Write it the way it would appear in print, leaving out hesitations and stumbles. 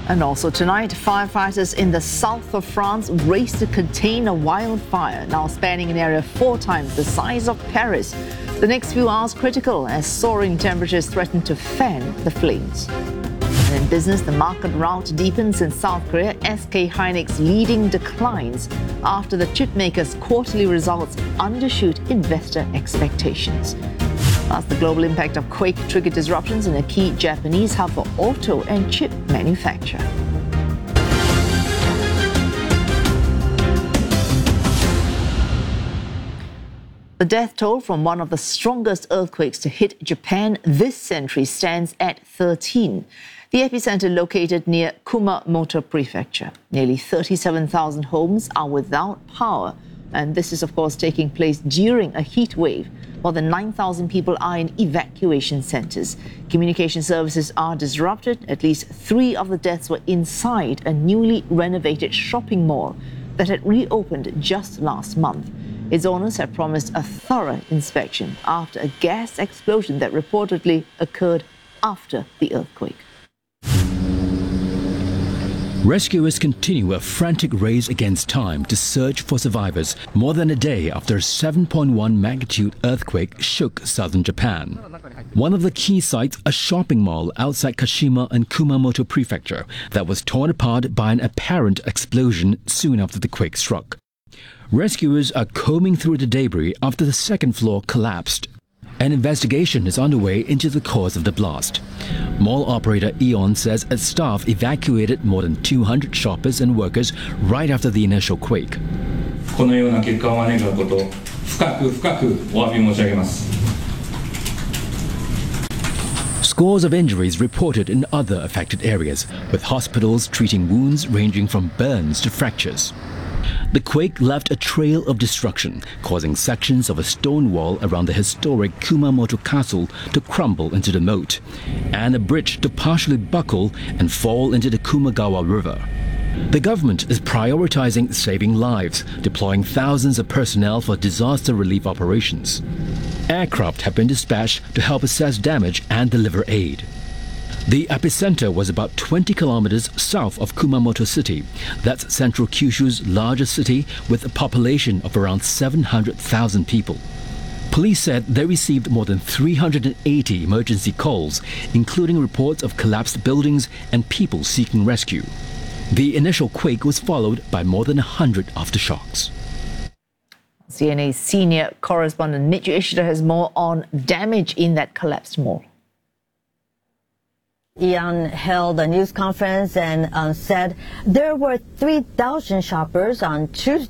And also tonight, firefighters in the south of France race to contain a wildfire, now spanning an area 4 times the size of Paris. The next few hours critical as soaring temperatures threaten to fan the flames. And in business, the market rout deepens in South Korea. SK Hynix leading declines after the chipmaker's quarterly results undershoot investor expectations. Plus, the global impact of quake triggered disruptions in a key Japanese hub for auto and chip manufacture. The death toll from one of the strongest earthquakes to hit Japan this century stands at 13. The epicenter located near Kumamoto Prefecture. Nearly 37,000 homes are without power, and this is, of course, taking place during a heat wave. More than 9,000 people are in evacuation centers. Communication services are disrupted. At least 3 of the deaths were inside a newly renovated shopping mall that had reopened just last month. Its owners had promised a thorough inspection after a gas explosion that reportedly occurred after the earthquake. Rescuers continue a frantic race against time to search for survivors more than a day after a 7.1 magnitude earthquake shook southern Japan. One of the key sites, a shopping mall outside Kashima in Kumamoto Prefecture, that was torn apart by an apparent explosion soon after the quake struck. Rescuers are combing through the debris after the second floor collapsed. An investigation is underway into the cause of the blast. Mall operator Aeon says its staff evacuated more than 200 shoppers and workers right after the initial quake. このような結果を招くことを深くお詫び申し上げます。 Scores of injuries reported in other affected areas, with hospitals treating wounds ranging from burns to fractures. The quake left a trail of destruction, causing sections of a stone wall around the historic Kumamoto Castle to crumble into the moat, and a bridge to partially buckle and fall into the Kumagawa River. The government is prioritizing saving lives, deploying thousands of personnel for disaster relief operations. Aircraft have been dispatched to help assess damage and deliver aid. The epicenter was about 20 kilometers south of Kumamoto City. That's central Kyushu's largest city with a population of around 700,000 people. Police said they received more than 380 emergency calls, including reports of collapsed buildings and people seeking rescue. The initial quake was followed by more than 100 aftershocks. CNA's senior correspondent Michu Ishida has more on damage in that collapsed mall. Aeon held a news conference and said there were 3,000 shoppers on Tuesday.